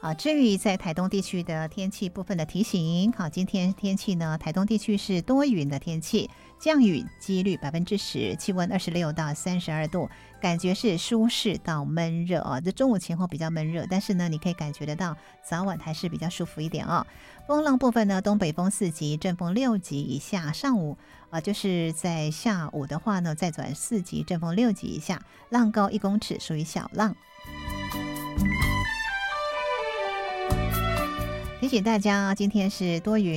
至于在台东地区的天气部分的提醒，好，今天天气呢，台东地区是多云的天气，降雨几率10%，气温26到32度，感觉是舒适到闷热哦。这中午前后比较闷热，但是呢，你可以感觉得到早晚还是比较舒服一点哦。风浪部分呢，东北风4级，阵风6级以下，上午就是在下午的话呢，再转4级，阵风6级以下，浪高1公尺，属于小浪。提醒大家，今天是多云。